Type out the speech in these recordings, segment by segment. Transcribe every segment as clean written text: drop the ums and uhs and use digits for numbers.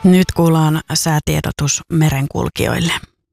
Nyt kuullaan säätiedotus merenkulkijoille.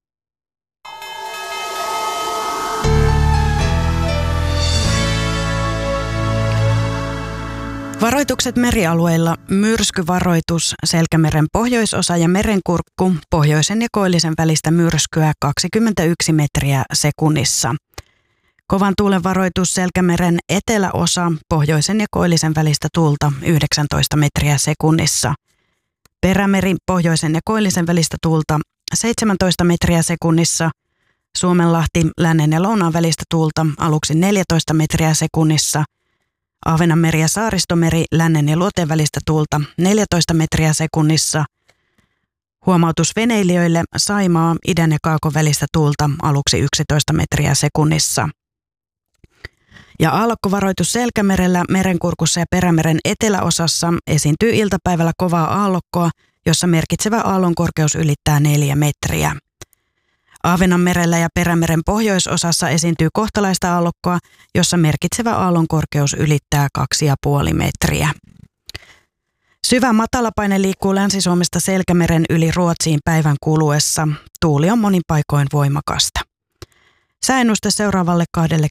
Varoitukset merialueilla: myrskyvaroitus, Selkämeren pohjoisosa ja Merenkurkku, pohjoisen ja koillisen välistä myrskyä 21 metriä sekunnissa. Kovan tuulen varoitus, Selkämeren eteläosa, pohjoisen ja koillisen välistä tuulta 19 metriä sekunnissa. Perämeri, pohjoisen ja koillisen välistä tuulta 17 metriä sekunnissa. Suomenlahti, lännen ja lounaan välistä tuulta aluksi 14 metriä sekunnissa. Ahvenanmeri ja Saaristomeri, lännen ja luoteen välistä tuulta 14 metriä sekunnissa. Huomautus veneilijöille: Saimaa, idän ja kaakon välistä tuulta aluksi 11 metriä sekunnissa. Ja aallokkovaroitus Selkämerellä, Merenkurkussa ja Perämeren eteläosassa: esiintyy iltapäivällä kovaa aallokkoa, jossa merkitsevä aallonkorkeus ylittää 4 metriä. Ahvenanmerellä ja Perämeren pohjoisosassa esiintyy kohtalaista aallokkoa, jossa merkitsevä aallonkorkeus ylittää 2,5 metriä. Syvä matalapaine liikkuu Länsi-Suomesta Selkämeren yli Ruotsiin päivän kuluessa. Tuuli on monin paikoin voimakasta. Sääennuste seuraavalle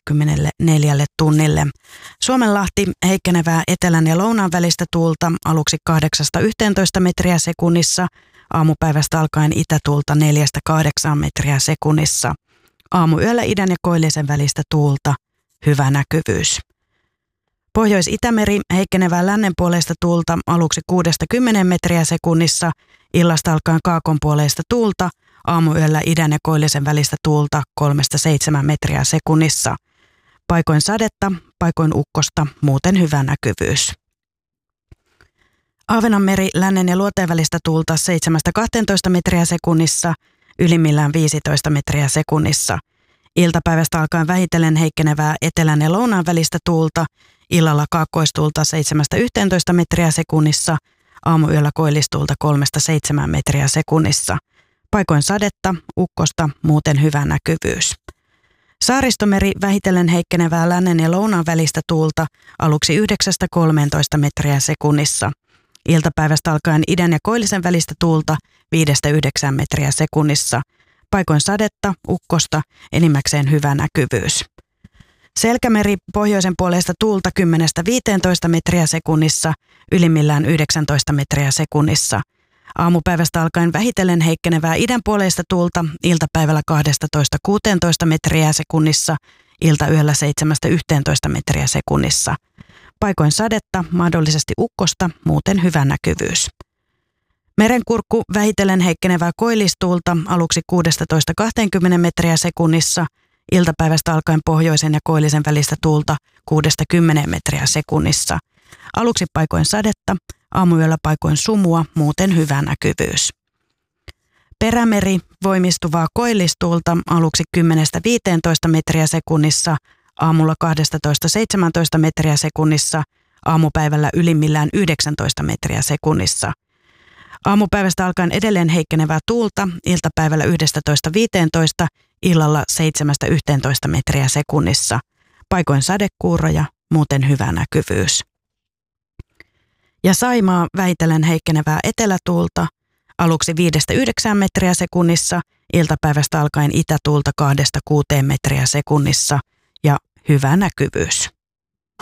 24 tunnille. Suomenlahti, heikkenevää etelän ja lounaan välistä tuulta aluksi 8–11 metriä sekunnissa. Aamupäivästä alkaen itätuulta 4–8 metriä sekunnissa. Aamuyöllä idän ja koillisen välistä tuulta, hyvä näkyvyys. Pohjois-Itämeri, heikkenevää lännenpuoleista tuulta aluksi 6–10 metriä sekunnissa. Illasta alkaen kaakonpuoleista tuulta, aamuyöllä idän ja koillisen välistä tuulta 3–7 metriä sekunnissa. Paikoin sadetta, paikoin ukkosta, muuten hyvä näkyvyys. Ahvenanmeri, lännen ja luoteen välistä tuulta 7–12 metriä sekunnissa, ylimmillään 15 metriä sekunnissa. Iltapäivästä alkaen vähitellen heikkenevää etelän ja lounaan välistä tuulta, illalla kaakkoistuulta 7–11 metriä sekunnissa, aamuyöllä koillistuulta 3–7 metriä sekunnissa. Paikoin sadetta, ukkosta, muuten hyvä näkyvyys. Saaristomeri, vähitellen heikkenevää lännen ja lounaan välistä tuulta, aluksi 9–13 metriä sekunnissa. Iltapäivästä alkaen idän ja koillisen välistä tuulta 5–9 metriä sekunnissa. Paikoin sadetta, ukkosta, enimmäkseen hyvä näkyvyys. Selkämeri, pohjoisen puolesta tuulta 10–15 metriä sekunnissa, ylimmillään 19 metriä sekunnissa. Aamupäivästä alkaen vähitellen heikkenevää idän puoleista tuulta, iltapäivällä 12–16 metriä sekunnissa, iltayöllä 7–11 metriä sekunnissa. Paikoin sadetta, mahdollisesti ukkosta, muuten hyvä näkyvyys. Merenkurkku, vähitellen heikkenevää koillistuulta aluksi 16–20 metriä sekunnissa, iltapäivästä alkaen pohjoisen ja koillisen välistä tuulta 6–10 metriä sekunnissa. Aluksi paikoin sadetta, aamuyöllä paikoin sumua, muuten hyvä näkyvyys. Perämeri, voimistuvaa koillistuulta aluksi 10–15 metriä sekunnissa, aamulla 12–17 metriä sekunnissa, aamupäivällä ylimmillään 19 metriä sekunnissa. Aamupäivästä alkaen edelleen heikkenevää tuulta, iltapäivällä 11–15, illalla 7–11 metriä sekunnissa. Paikoin sadekuuroja, muuten hyvä näkyvyys. Ja Saimaa, vähitellen heikkenevää etelätuulta, aluksi 5–9 metriä sekunnissa, iltapäivästä alkaen itätuulta 2–6 metriä sekunnissa ja hyvä näkyvyys.